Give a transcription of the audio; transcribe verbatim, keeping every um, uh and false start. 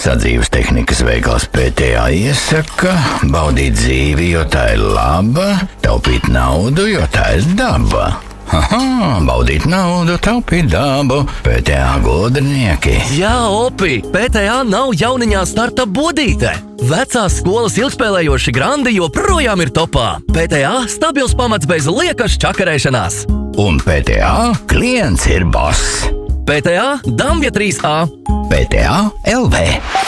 Sadzīves tehnikas veikals P T A iesaka baudīt dzīvi, jo tā ir laba, taupīt naudu, jo tā ir daba. Aha, baudīt naudu, taupīt dabu, P T A gudrinieki. Jā, Opi, P T A nav jauniņā starta bodīte. Vecās skolas ilgspēlējoši grandi joprojām ir topā. P T A stabils pamats bez liekas čakarēšanās. Un P T A klients ir boss. P T A Dambja trīs A. P T A L V